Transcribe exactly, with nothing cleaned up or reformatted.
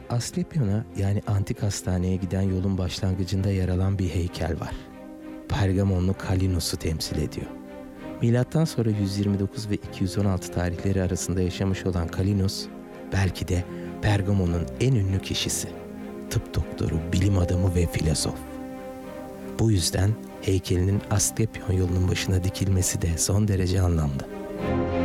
Asklepion'a yani antik hastaneye giden yolun başlangıcında yer alan bir heykel var. Pergamonlu Kalinus'u temsil ediyor. Milattan sonra yüz yirmi dokuz ve iki yüz on altı tarihleri arasında yaşamış olan Kalinus, belki de Pergamon'un en ünlü kişisi. Tıp doktoru, bilim adamı ve filozof. Bu yüzden heykelinin Asklepion yolunun başına dikilmesi de son derece anlamlı.